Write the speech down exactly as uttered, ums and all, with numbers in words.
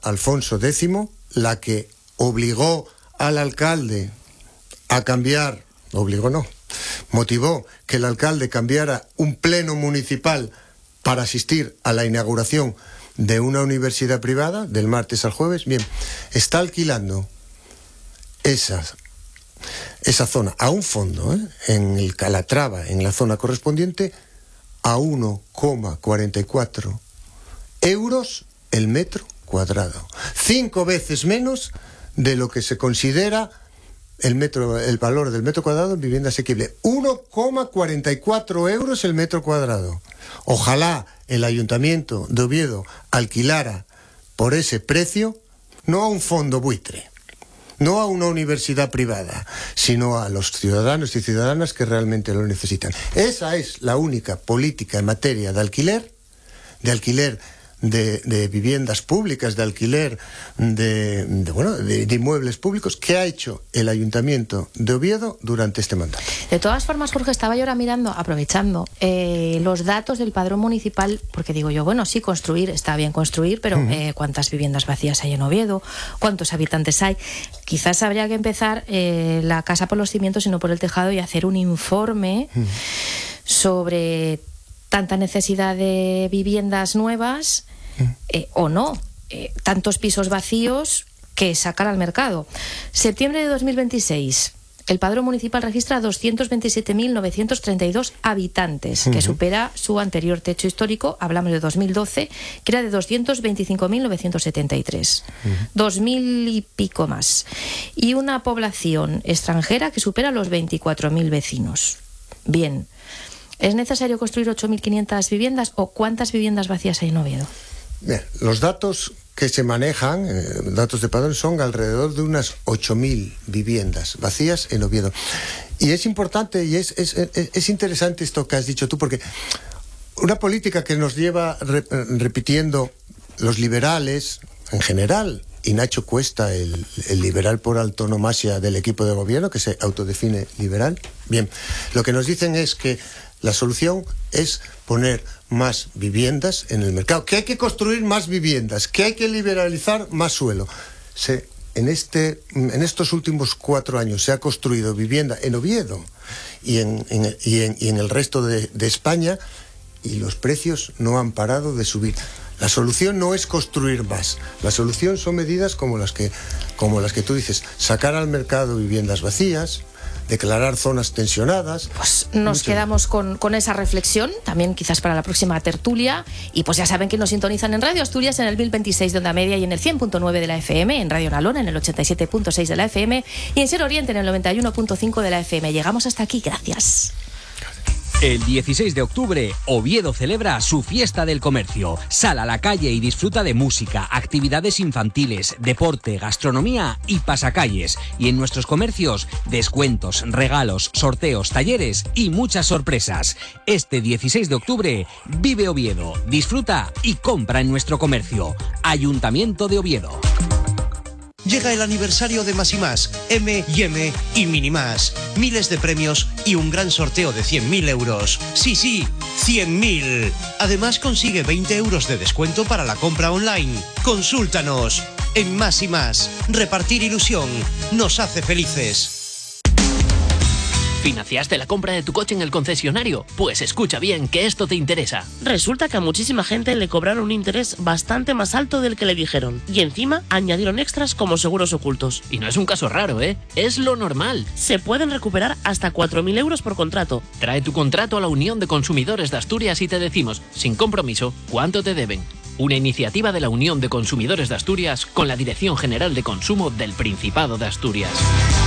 Alfonso décimo la que obligó al alcalde a cambiar, obligó no, motivó que el alcalde cambiara un pleno municipal para asistir a la inauguración de una universidad privada del martes al jueves. Bien, está alquilando esa, esa zona a un fondo, ¿eh? en el Calatrava, en la zona correspondiente, a uno coma cuarenta y cuatro euros el metro cuadrado. Cinco veces menos de lo que se considera el metro, el valor del metro cuadrado en vivienda asequible. uno coma cuarenta y cuatro euros el metro cuadrado. Ojalá el Ayuntamiento de Oviedo alquilara por ese precio, no a un fondo buitre, no a una universidad privada, sino a los ciudadanos y ciudadanas que realmente lo necesitan. Esa es la única política en materia de alquiler, de alquiler De, de viviendas públicas, de alquiler de, de, bueno, de, de inmuebles públicos que ha hecho el Ayuntamiento de Oviedo durante este mandato. De todas formas, Jorge, estaba yo ahora mirando, aprovechando eh, los datos del padrón municipal, porque digo yo, bueno, sí, construir, está bien construir, pero uh-huh. eh, ¿cuántas viviendas vacías hay en Oviedo? ¿Cuántos habitantes hay? Quizás habría que empezar eh, la casa por los cimientos y no por el tejado, y hacer un informe uh-huh. sobre tanta necesidad de viviendas nuevas eh, o no, eh, tantos pisos vacíos que sacar al mercado. Septiembre de dos mil veintiséis, el padrón municipal registra doscientos veintisiete mil novecientos treinta y dos habitantes, uh-huh. que supera su anterior techo histórico, hablamos de dos mil doce, que era de doscientos veinticinco mil novecientos setenta y tres. Uh-huh. Dos mil y pico más. Y una población extranjera que supera los veinticuatro mil vecinos. Bien. ¿Es necesario construir ocho mil quinientas viviendas o cuántas viviendas vacías hay en Oviedo? Bien, los datos que se manejan, eh, datos de padrón, son alrededor de unas ocho mil viviendas vacías en Oviedo. Y es importante y es, es, es, es interesante esto que has dicho tú, porque una política que nos lleva re, repitiendo los liberales en general, y Nacho Cuesta, el, el liberal por antonomasia del equipo de gobierno, que se autodefine liberal, bien, lo que nos dicen es que la solución es poner más viviendas en el mercado, que hay que construir más viviendas, que hay que liberalizar más suelo. Se, en, este, en estos últimos cuatro años se ha construido vivienda en Oviedo y en, en, y en, y en el resto de, de España, y los precios no han parado de subir. La solución no es construir más. La solución son medidas como las que, como las que tú dices, sacar al mercado viviendas vacías, declarar zonas tensionadas. Pues nos Mucho. quedamos con, con esa reflexión, también quizás para la próxima tertulia. Y pues ya saben que nos sintonizan en Radio Asturias en el mil veintiséis de onda media y en el cien punto nueve de la F M, en Radio Nalona en el ochenta y siete punto seis de la F M y en Ser Oriente en el noventa y uno punto cinco de la F M. Llegamos hasta aquí, gracias. El dieciséis de octubre, Oviedo celebra su fiesta del comercio. Sal a la calle y disfruta de música, actividades infantiles, deporte, gastronomía y pasacalles. Y en nuestros comercios, descuentos, regalos, sorteos, talleres y muchas sorpresas. Este dieciséis de octubre, vive Oviedo, disfruta y compra en nuestro comercio. Ayuntamiento de Oviedo. Llega el aniversario de Más y Más, M y M y Mini Más. Miles de premios y un gran sorteo de cien mil euros. Sí, sí, cien mil. Además consigue veinte euros de descuento para la compra online. Consúltanos. En Más y Más, repartir ilusión nos hace felices. ¿Financiaste la compra de tu coche en el concesionario? Pues escucha bien, que esto te interesa. Resulta que a muchísima gente le cobraron un interés bastante más alto del que le dijeron. Y encima añadieron extras como seguros ocultos. Y no es un caso raro, ¿eh? Es lo normal. Se pueden recuperar hasta cuatro mil euros por contrato. Trae tu contrato a la Unión de Consumidores de Asturias y te decimos, sin compromiso, cuánto te deben. Una iniciativa de la Unión de Consumidores de Asturias con la Dirección General de Consumo del Principado de Asturias.